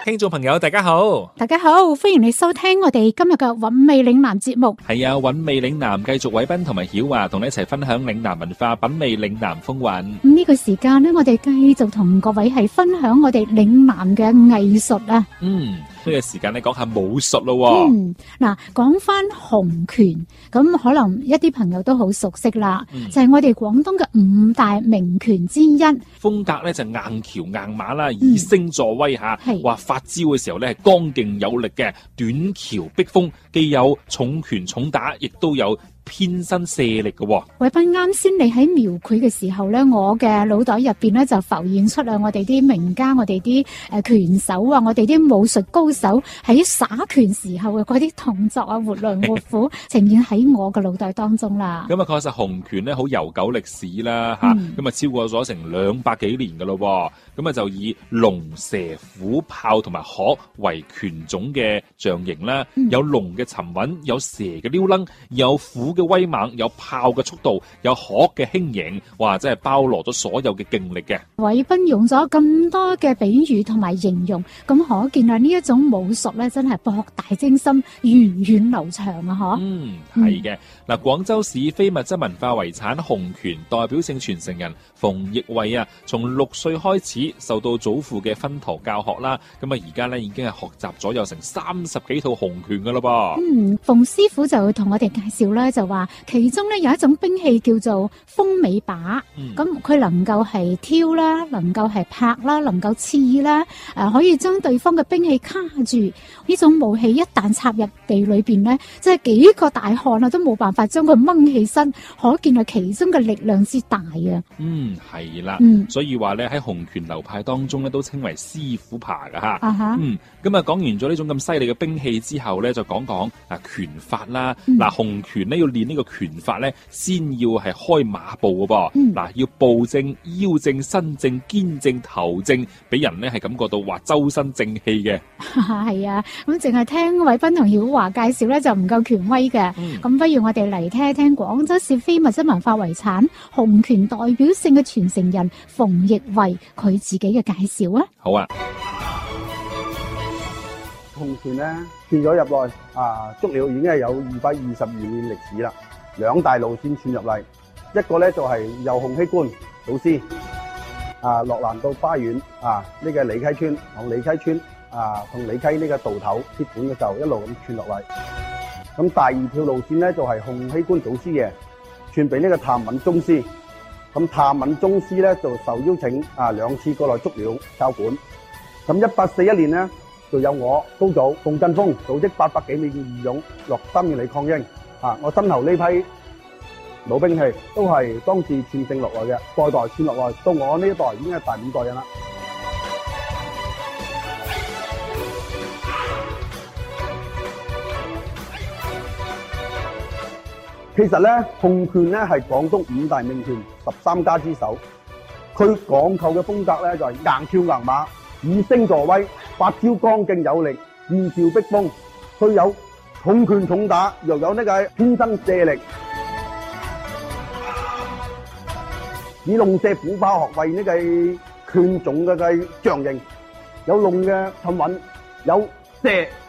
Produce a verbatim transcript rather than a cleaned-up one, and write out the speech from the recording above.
聽眾朋友大家好， 大家好，歡迎你收聽我哋今日嘅韻味嶺南節目。 係啊，韻味嶺南繼續偉斌同埋曉華同你一齊分享嶺南文化，品味嶺南風雲。 咁呢個時間呢，我哋繼續同各位係分享我哋嶺南嘅藝術啊。 嗯，呢個時間你講下武術咯。 嗯，嗱，講翻洪拳，咁可能一啲朋友都好熟悉啦， 嗯、 就係我哋廣東嘅五大名拳之一。 風格咧就硬橋硬馬啦，以聲助威吓，話、嗯、發招嘅時候咧係剛勁有力嘅，短橋逼風，既有重拳重打，亦都有偏身卸力嘅。 偉斌，啱先你喺描繪嘅時候咧，我嘅腦袋入邊咧就浮現出啊，我哋啲名家，我哋啲誒拳手啊，我哋啲武術高手喺耍拳時候嘅嗰啲動作啊，活龍活虎呈現喺我嘅腦袋當中啦。 咁啊，確實洪拳咧好悠久歷史啦，吓、嗯，咁啊超過咗成兩百幾年噶咯。咁啊就以龍蛇虎豹同埋鶴為拳種嘅象形啦，嗯、有龍嘅沉穩，有蛇嘅撩楞，有虎嘅威猛，有豹嘅速度，有鶴嘅輕盈，哇！真係包羅咗所有嘅勁力嘅。偉斌用咗咁多嘅比喻同埋形容，咁可見啊呢一種武術咧，真係博大精深、源遠流長啊！嗬。嗯， 係嘅。嗱、嗯，廣州市非物質文化遺產洪拳代表性傳承人馮奕慧啊，從六歲開始受到祖父嘅熏陶教學啦，咁啊而家咧已經係學習咗有成三十幾套洪拳噶啦噃。嗯， 馮師傅就同我哋介紹咧，就話其中咧有一種兵器叫做風尾把，咁佢、嗯、能夠係挑啦，能夠係拍啦，能夠刺啦，誒、呃、可以將對方嘅兵器卡住。呢種武器一旦插入地裏邊咧，即係幾個大漢啊都冇辦法將佢掹起身，可見係其中嘅力量之大啊。 嗯，係啦，嗯、所以話咧喺洪拳流派當中咧都稱為師傅爬噶吓。Uh huh. 嗯，咁啊講完咗呢種咁犀利嘅兵器之後咧，就講講啊拳法啦。嗱、嗯，洪拳咧要練呢個拳法咧，先要係開馬步噶噃。嗱、嗯，要步正、腰正、身正、肩正、頭正，俾人咧係感覺到話周身正氣嘅。 係啊，咁淨係聽偉斌同曉華介紹咧就唔夠權威嘅。咁、嗯、不如我哋嚟聽一聽廣州市非物質文化遺產洪拳代表性嘅傳承人馮奕慧佢自己嘅介紹啊。 好啊。 洪拳咧傳咗入內啊，足料已經係有二百二十二年歷史啦。兩大路線傳入嚟，一個咧就係、是、由洪熙官老師啊落蘭到花園啊，呢、這個李溪村同李溪村啊同李溪呢個道頭接管嘅時候一路咁傳落嚟。咁第二條路線咧就係、是、洪熙官祖師嘅傳俾呢個譚敏宗師。咁譚敏宗師咧就受邀請啊兩次過來足料教館。咁一八四一年咧就有我高祖馮振峰組織八百幾名義勇落三面嚟抗英。啊！我身後呢批老兵器都係當時傳承落來嘅，代代傳落來，到我呢一代已經係第五代人啦。其實咧，洪拳咧係廣東五大名拳十三家之首。佢講求嘅風格咧就係硬橋硬馬，以聲助威，發招剛勁有力，以橋逼風。佢有重拳重打，又有呢個偏身卸力，以龍蛇虎豹鶴為呢個拳種嘅嘅象形，有龍嘅沉穩，有蛇